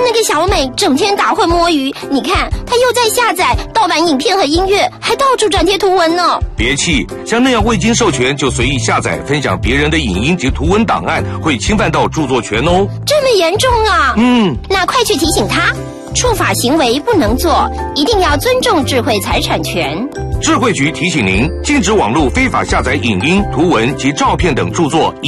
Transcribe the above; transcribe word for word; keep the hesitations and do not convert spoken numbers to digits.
那个小美整天打混摸鱼，你看她又在下载盗版影片和音乐，还到处转贴图文呢。 别气，像那样未经授权就随意下载分享别人的影音及图文档案，会侵犯到著作权哦。 这么严重啊？ 嗯， 那快去提醒他，触法行为不能做，一定要尊重智慧财产权。 智慧局提醒您，禁止网络非法下载影音、图文及照片等著作。